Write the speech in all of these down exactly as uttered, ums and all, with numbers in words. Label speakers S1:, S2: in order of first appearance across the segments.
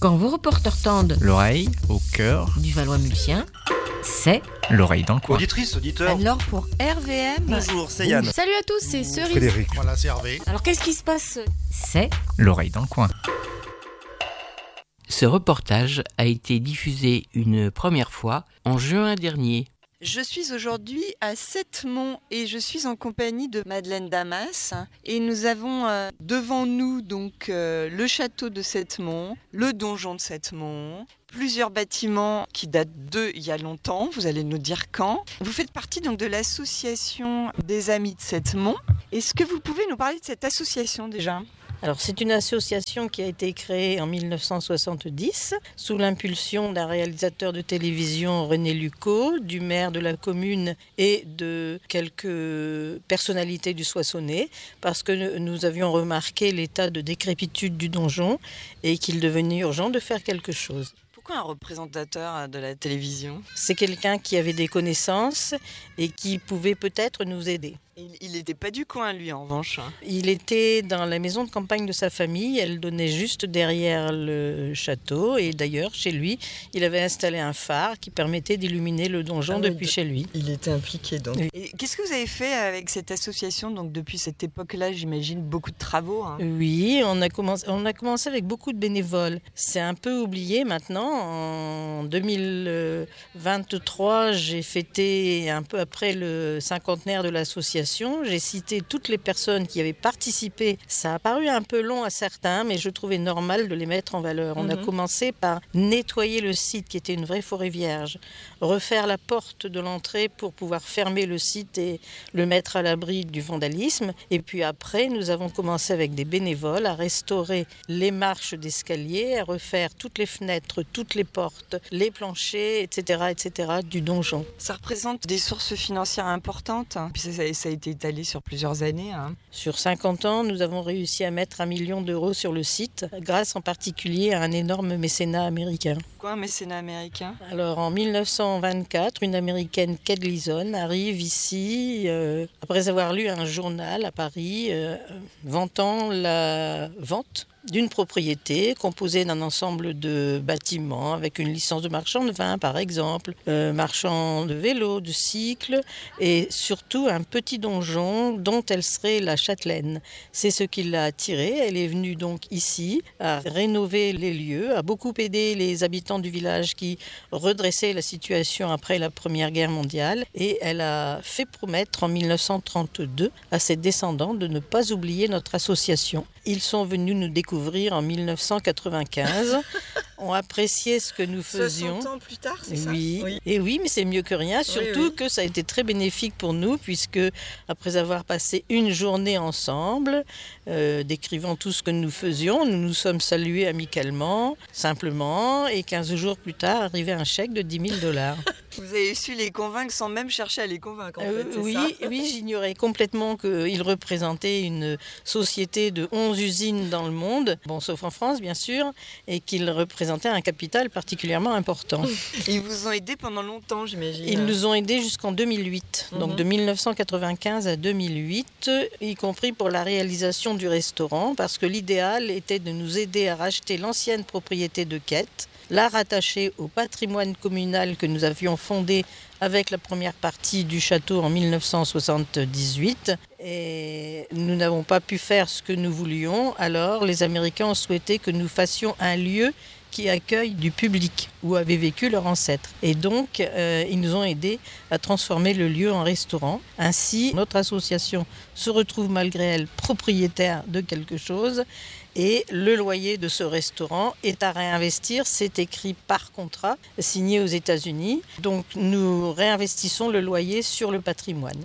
S1: Quand vos reporters tendent
S2: l'oreille au cœur
S1: du Valois-Mulsien, c'est
S2: l'oreille dans le coin.
S3: Auditrice, auditeur.
S4: Alors pour R V M.
S3: Bonjour, c'est Yann.
S4: Salut à tous, c'est Cerise.
S3: Frédéric.
S5: Voilà, c'est Hervé.
S4: Alors qu'est-ce qui se passe?
S1: c'est
S2: L'oreille dans le coin.
S6: Ce reportage a été diffusé une première fois en juin dernier.
S7: Je suis aujourd'hui à Sept-Monts et je suis en compagnie de Madeleine Damas et nous avons euh, devant nous donc euh, le château de Sept-Monts, le donjon de Sept-Monts, plusieurs bâtiments qui datent d'il y a longtemps, vous allez nous dire quand. Vous faites partie donc de l'association des Amis de Sept-Monts. Est-ce que vous pouvez nous parler de cette association déjà ?
S8: Alors, c'est une association qui a été créée en mille neuf cent soixante-dix sous l'impulsion d'un réalisateur de télévision, René Lucot, du maire de la commune et de quelques personnalités du Soissonnais, parce que nous avions remarqué l'état de décrépitude du donjon et qu'il devenait urgent de faire quelque chose.
S7: Pourquoi un représentateur de la télévision ?
S8: C'est quelqu'un qui avait des connaissances et qui pouvait peut-être nous aider.
S7: Il n'était pas du coin, lui, en revanche.
S8: Il était dans la maison de campagne de sa famille. Elle donnait juste derrière le château. Et d'ailleurs, chez lui, il avait installé un phare qui permettait d'illuminer le donjon ah, depuis chez lui.
S7: Il était impliqué, donc.
S8: Oui.
S7: Et qu'est-ce que vous avez fait avec cette association ? Donc, depuis cette époque-là, j'imagine beaucoup de travaux. Hein.
S8: Oui, on a, commencé, on a commencé avec beaucoup de bénévoles. C'est un peu oublié maintenant. En deux mille vingt-trois, j'ai fêté un peu après le cinquantenaire de l'association. J'ai cité toutes les personnes qui avaient participé. Ça a paru un peu long à certains, mais je trouvais normal de les mettre en valeur. On mm-hmm. a commencé par nettoyer le site qui était une vraie forêt vierge, refaire la porte de l'entrée pour pouvoir fermer le site et le mettre à l'abri du vandalisme. Et puis après, nous avons commencé avec des bénévoles à restaurer les marches d'escalier, à refaire toutes les fenêtres, toutes les portes, les planchers, et cetera, et cetera du donjon.
S7: Ça représente des sources financières importantes. Puis ça, ça, ça a été étalé sur plusieurs années. Hein.
S8: Sur cinquante ans, nous avons réussi à mettre un million d'euros sur le site, grâce en particulier à un énorme mécénat américain.
S7: Quoi, un mécénat américain ?
S8: Alors, en mille neuf cent vingt-quatre, une américaine, Kate Leeson, arrive ici, euh, après avoir lu un journal à Paris, euh, vantant la vente d'une propriété composée d'un ensemble de bâtiments avec une licence de marchand de vin, par exemple, euh, marchand de vélos, de cycles, et surtout un petit donjon dont elle serait la châtelaine. C'est ce qui l'a attirée. Elle est venue donc ici à rénover les lieux, à beaucoup aider les habitants du village qui redressaient la situation après la Première Guerre mondiale, et elle a fait promettre en mille neuf cent trente-deux à ses descendants de ne pas oublier notre association. Ils sont venus nous découvrir en mille neuf cent quatre-vingt-quinze, ont apprécié ce que nous faisions.
S7: soixante ans plus tard, c'est
S8: oui.
S7: ça ? Oui.
S8: Et oui, mais c'est mieux que rien, surtout
S7: oui, oui.
S8: que ça a été très bénéfique pour nous, puisque après avoir passé une journée ensemble, euh, décrivant tout ce que nous faisions, nous nous sommes salués amicalement, simplement, et quinze jours plus tard, arrivait un chèque de dix mille dollars.
S7: Vous avez su les convaincre sans même chercher à les convaincre, en
S8: euh,
S7: fait, c'est
S8: oui,
S7: ça ?
S8: Oui, j'ignorais complètement qu'ils représentaient une société de onze usines dans le monde, bon, sauf en France, bien sûr, et qu'ils représentaient un capital particulièrement important.
S7: Ils vous ont aidés pendant longtemps, j'imagine.
S8: Ils nous ont aidés jusqu'en deux mille huit, mm-hmm. donc de mille neuf cent quatre-vingt-quinze à deux mille huit, y compris pour la réalisation du restaurant, parce que l'idéal était de nous aider à racheter l'ancienne propriété de Quette, la rattacher au patrimoine communal que nous avions fondé avec la première partie du château en mille neuf cent soixante-dix-huit. Et nous n'avons pas pu faire ce que nous voulions, alors les Américains ont souhaité que nous fassions un lieu qui accueille du public, où avaient vécu leurs ancêtres. Et donc, euh, ils nous ont aidés à transformer le lieu en restaurant. Ainsi, notre association se retrouve malgré elle propriétaire de quelque chose, et le loyer de ce restaurant est à réinvestir. C'est écrit par contrat, signé aux États-Unis. Donc, nous réinvestissons le loyer sur le patrimoine.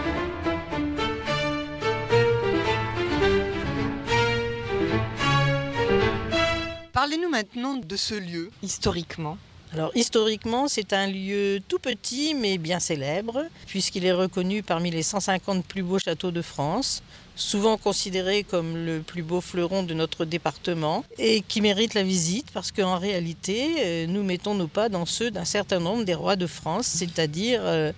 S7: Parlez-nous maintenant de ce lieu, historiquement.
S8: Alors, historiquement, c'est un lieu tout petit mais bien célèbre, puisqu'il est reconnu parmi les cent cinquante plus beaux châteaux de France, souvent considéré comme le plus beau fleuron de notre département, et qui mérite la visite parce qu'en réalité, nous mettons nos pas dans ceux d'un certain nombre des rois de France, c'est-à-dire euh,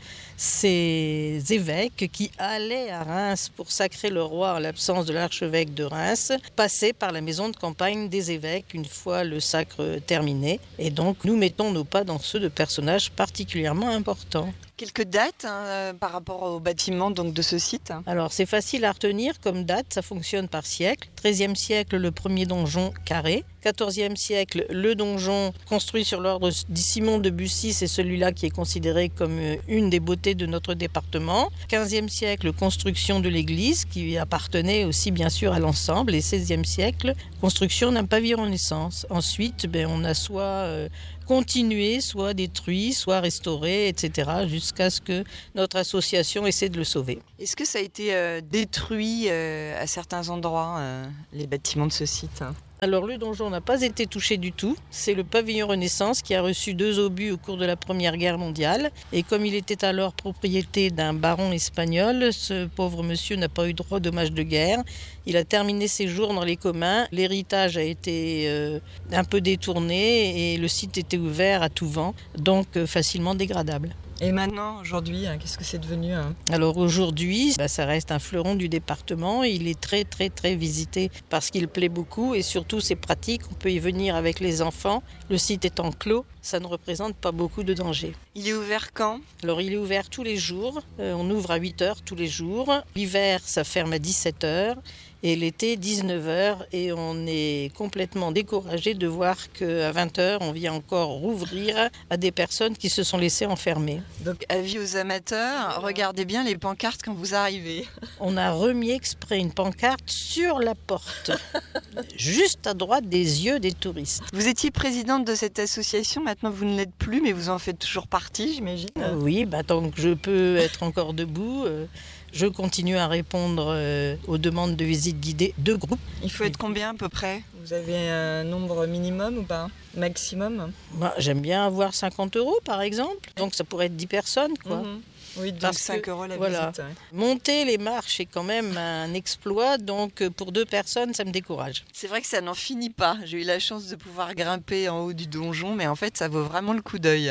S8: ces évêques qui allaient à Reims pour sacrer le roi en l'absence de l'archevêque de Reims, passaient par la maison de campagne des évêques une fois le sacre terminé. Et donc nous mettons nos pas dans ceux de personnages particulièrement importants.
S7: Quelques dates hein, par rapport au bâtiment donc, de ce site.
S8: Alors c'est facile à retenir comme date, ça fonctionne par siècle. treizième siècle, le premier donjon carré. quatorzième siècle, le donjon construit sur l'ordre de Simon de Bussy, c'est celui-là qui est considéré comme une des beautés de notre département. quinzième siècle, construction de l'église qui appartenait aussi bien sûr à l'ensemble. Et seizième siècle, construction d'un pavillon Renaissance. Ensuite, ben, on a soit euh, continué, soit détruit, soit restauré, et cetera jusqu'à ce que notre association essaie de le sauver.
S7: Est-ce que ça a été euh, détruit euh, à certains endroits, euh, les bâtiments de ce site ?
S8: Alors le donjon n'a pas été touché du tout. C'est le pavillon Renaissance qui a reçu deux obus au cours de la Première Guerre mondiale. Et comme il était alors propriété d'un baron espagnol, ce pauvre monsieur n'a pas eu droit aux dommages de guerre. Il a terminé ses jours dans les communs. L'héritage a été euh, un peu détourné et le site était ouvert à tout vent, donc euh, facilement dégradable.
S7: Et maintenant, aujourd'hui, hein, qu'est-ce que c'est devenu hein
S8: Alors aujourd'hui, bah, ça reste un fleuron du département. Il est très très très visité parce qu'il plaît beaucoup et surtout c'est pratique. On peut y venir avec les enfants. Le site étant clos, ça ne représente pas beaucoup de danger.
S7: Il est ouvert quand ?
S8: Alors il est ouvert tous les jours. Euh, on ouvre à huit heures tous les jours. L'hiver, ça ferme à dix-sept heures. Et l'été, dix-neuf heures, et on est complètement découragé de voir qu'à vingt heures, on vient encore rouvrir à des personnes qui se sont laissées enfermer.
S7: Donc, avis aux amateurs, regardez bien les pancartes quand vous arrivez.
S8: On a remis exprès une pancarte sur la porte, juste à droite des yeux des touristes.
S7: Vous étiez présidente de cette association, maintenant vous ne l'êtes plus, mais vous en faites toujours partie, j'imagine.
S8: Euh, oui, bah, tant que je peux être encore debout... Euh, Je continue à répondre euh, aux demandes de visite guidée de groupe.
S7: Il faut être combien à peu près ? Vous avez un nombre minimum ou pas ? Maximum ?
S8: Bah, j'aime bien avoir cinquante euros par exemple, donc ça pourrait être dix personnes quoi.
S7: Mmh. Oui, donc
S8: Parce
S7: cinq
S8: que,
S7: euros la
S8: voilà,
S7: visite. Ouais.
S8: Monter les marches est quand même un exploit, donc pour deux personnes ça me décourage.
S7: C'est vrai que ça n'en finit pas. J'ai eu la chance de pouvoir grimper en haut du donjon, mais en fait ça vaut vraiment le coup d'œil.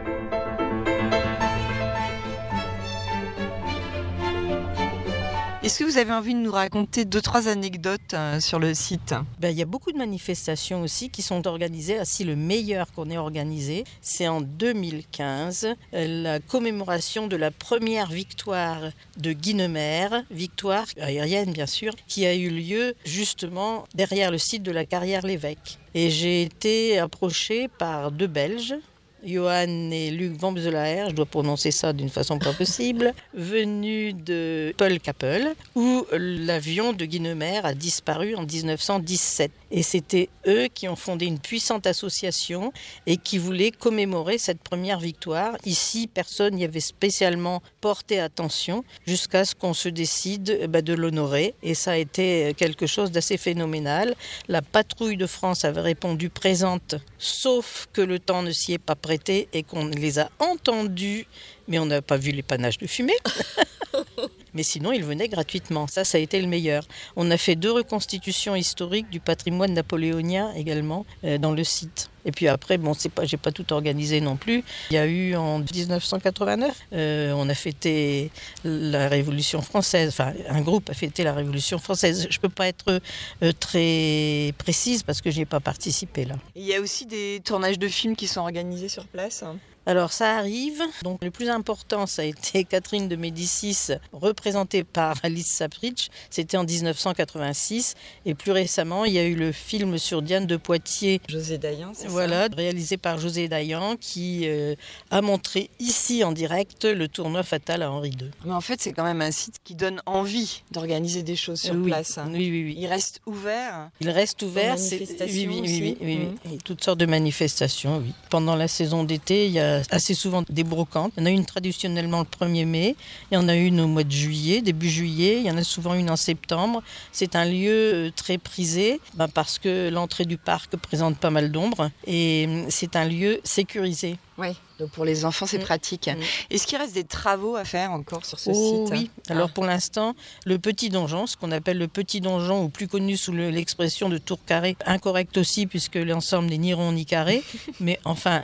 S7: Est-ce que vous avez envie de nous raconter deux, trois anecdotes euh, sur le site ?
S8: Ben, il y a beaucoup de manifestations aussi qui sont organisées. Ah, si le meilleur qu'on ait organisé, c'est en deux mille quinze, la commémoration de la première victoire de Guinemer, victoire aérienne bien sûr, qui a eu lieu justement derrière le site de la carrière L'Évêque. Et j'ai été approchée par deux Belges, Johan et Luc Van Beuzelaer, je dois prononcer ça d'une façon pas possible, venus de Peul-Capel, où l'avion de Guinemer a disparu en dix-neuf cent dix-sept. Et c'était eux qui ont fondé une puissante association et qui voulaient commémorer cette première victoire. Ici, personne n'y avait spécialement porté attention jusqu'à ce qu'on se décide bah, de l'honorer. Et ça a été quelque chose d'assez phénoménal. La patrouille de France avait répondu présente, sauf que le temps ne s'y est pas prêté et qu'on les a entendus, mais on n'a pas vu les panaches de fumée. Mais sinon, ils venaient gratuitement. Ça, ça a été le meilleur. On a fait deux reconstitutions historiques du patrimoine napoléonien également euh, dans le site. Et puis après, bon, c'est pas, j'ai pas tout organisé non plus. Il y a eu en dix-neuf cent quatre-vingt-neuf, euh, on a fêté la Révolution française. Enfin, un groupe a fêté la Révolution française. Je peux pas être euh, très précise parce que j'y ai pas participé là.
S7: Et il y a aussi des tournages de films qui sont organisés sur place.
S8: Alors ça arrive. Donc le plus important, ça a été Catherine de Médicis, représentée par Alice Sapritch. C'était en dix-neuf cent quatre-vingt-six. Et plus récemment, il y a eu le film sur Diane de Poitiers.
S7: José Dayan, c'est
S8: voilà,
S7: ça ?
S8: réalisé par José Dayan, qui euh, a montré ici en direct le tournoi fatal à Henri deux.
S7: Mais en fait, c'est quand même un site qui donne envie d'organiser des choses sur
S8: oui,
S7: place. Hein.
S8: Oui, oui, oui.
S7: Il reste ouvert.
S8: Il reste ouvert.
S7: C'est
S8: oui, oui, oui, oui, oui,
S7: mmh.
S8: oui. Et toutes sortes de manifestations, oui. Pendant la saison d'été, il y a assez souvent des brocantes. Il y en a une traditionnellement le premier mai, il y en a une au mois de juillet, début juillet, il y en a souvent une en septembre. C'est un lieu très prisé ben parce que l'entrée du parc présente pas mal d'ombre et c'est un lieu sécurisé.
S7: Oui, donc pour les enfants, c'est mmh. pratique. Mmh. Est-ce qu'il reste des travaux à faire encore sur ce
S8: oh,
S7: site ?
S8: Oui, alors ah. pour l'instant, le petit donjon, ce qu'on appelle le petit donjon, ou plus connu sous le, l'expression de tour carré, incorrect aussi puisque l'ensemble n'est ni rond ni carré, mais enfin...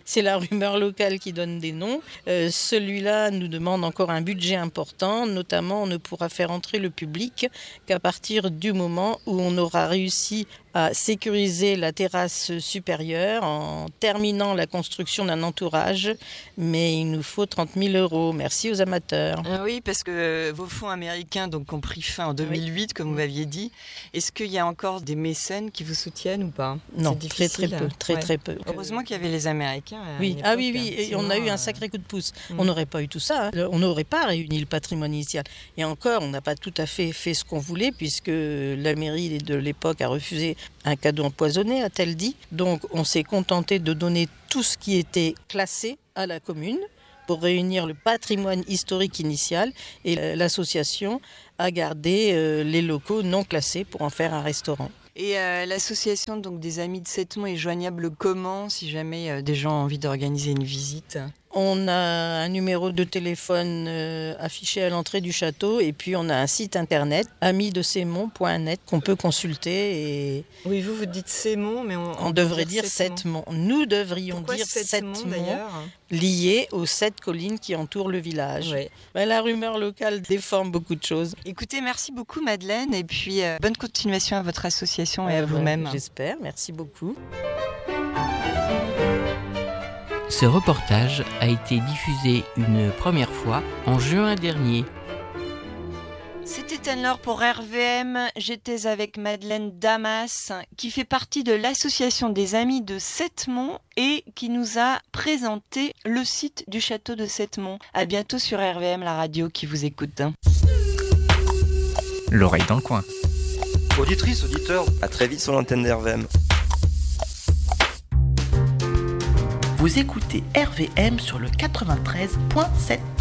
S8: C'est la rumeur locale qui donne des noms. Euh, celui-là nous demande encore un budget important. Notamment, on ne pourra faire entrer le public qu'à partir du moment où on aura réussi à sécuriser la terrasse supérieure en terminant la construction d'un entourage. Mais il nous faut trente mille euros. Merci aux amateurs.
S7: Ah oui, parce que vos fonds américains donc, ont pris fin en deux mille huit, oui. Comme vous m'aviez dit. Est-ce qu'il y a encore des mécènes qui vous soutiennent ou pas?
S8: Non, très très peu. Très, ouais. très peu.
S7: Heureusement qu'il y avait les Américains.
S8: Oui. Ah oui, oui. Et on a eu un sacré coup de pouce. Euh... On n'aurait pas eu tout ça. Hein. On n'aurait pas réuni le patrimoine initial. Et encore, on n'a pas tout à fait fait ce qu'on voulait, puisque la mairie de l'époque a refusé un cadeau empoisonné, a-t-elle dit. Donc on s'est contenté de donner tout ce qui était classé à la commune pour réunir le patrimoine historique initial, et l'association a gardé euh, les locaux non classés pour en faire un restaurant.
S7: Et euh, l'association donc, des Amis de Sept-Monts est joignable comment si jamais euh, des gens ont envie d'organiser une visite?
S8: On a un numéro de téléphone euh, affiché à l'entrée du château et puis on a un site internet amis de Sept-Monts point net qu'on peut consulter. Et
S7: oui, vous vous dites Sept-Monts, mais on,
S8: on, on devrait dire Sept-Monts. Nous devrions
S7: Pourquoi
S8: dire Sept-Monts
S7: d'ailleurs
S8: lié aux sept collines qui entourent le village. Ouais. Ben, la rumeur locale déforme beaucoup de choses.
S7: Écoutez, merci beaucoup Madeleine et puis euh, bonne continuation à votre association et à vous-même.
S8: J'espère, merci beaucoup.
S6: Ce reportage a été diffusé une première fois en juin dernier.
S7: C'était Anne-Laure pour R V M. J'étais avec Madeleine Damas, qui fait partie de l'association des Amis de Sept-Monts et qui nous a présenté le site du château de Sept-Monts. À bientôt sur R V M, la radio qui vous écoute.
S2: L'oreille dans le coin.
S3: Auditrice, auditeur, à très vite sur l'antenne d'R V M.
S5: Vous écoutez R V M sur le quatre-vingt-treize point sept.